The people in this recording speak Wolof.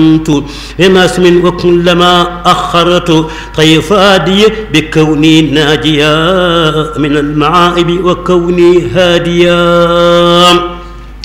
اسم وكلما أخرت طيفادي بكوني ناجيا من المعائب وكوني هاديا